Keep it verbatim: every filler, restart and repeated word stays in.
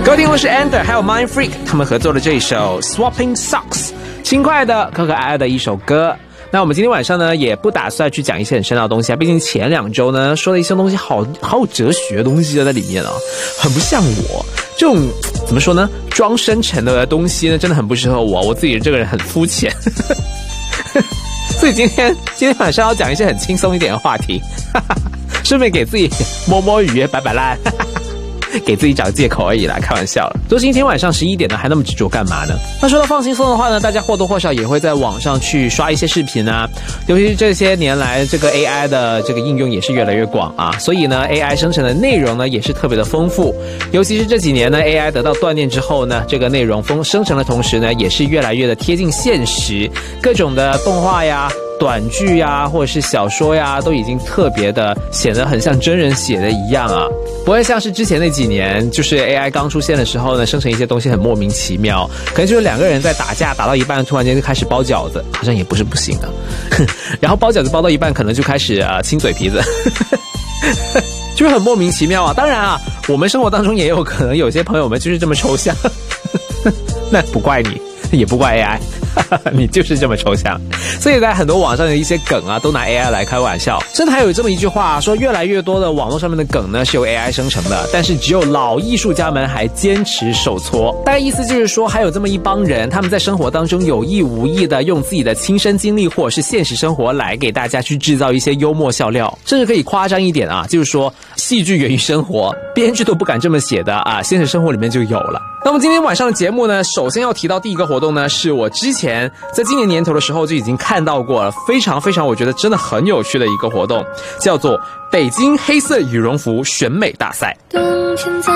各位听众是 Ender 还有 Mind Freak 他们合作的这一首 Swapping Socks， 轻快的可可爱爱的一首歌。那我们今天晚上呢也不打算去讲一些很深奥的东西啊，毕竟前两周呢说了一些东西好好有哲学的东西在里面啊，很不像我这种怎么说呢，装深沉的东西呢真的很不适合我，我自己这个人很肤浅所以今天今天晚上要讲一些很轻松一点的话题顺便给自己摸摸鱼摆摆烂给自己找借口而已啦，开玩笑了。都今天晚上十一点呢，还那么执着干嘛呢？那说到放轻松的话呢，大家或多或少也会在网上去刷一些视频啊，尤其是这些年来，这个 A I 的这个应用也是越来越广啊，所以呢 ，A I 生成的内容呢也是特别的丰富。尤其是这几年呢 ，A I 得到锻炼之后呢，这个内容丰生成的同时呢，也是越来越的贴近现实，各种的动画呀。短剧呀，或者是小说呀，都已经特别的显得很像真人写的一样啊，不会像是之前那几年，就是 A I 刚出现的时候呢，生成一些东西很莫名其妙，可能就是两个人在打架，打到一半突然间就开始包饺子，好像也不是不行啊。然后包饺子包到一半，可能就开始呃亲嘴皮子。就是很莫名其妙啊。当然啊，我们生活当中也有可能有些朋友们就是这么抽象，那不怪你，也不怪 A I。你就是这么抽象，所以在很多网上的一些梗啊，都拿 A I 来开玩笑。甚至还有这么一句话说，越来越多的网络上面的梗呢是由 A I 生成的，但是只有老艺术家们还坚持手搓。大概意思就是说，还有这么一帮人，他们在生活当中有意无意的用自己的亲身经历或者是现实生活来给大家去制造一些幽默笑料，甚至可以夸张一点啊，就是说戏剧源于生活，编剧都不敢这么写的啊，现实生活里面就有了。那么今天晚上的节目呢，首先要提到第一个活动呢，是我之前在今年年头的时候就已经看到过了，非常非常我觉得真的很有趣的一个活动，叫做北京黑色羽绒服选美大赛。冬天在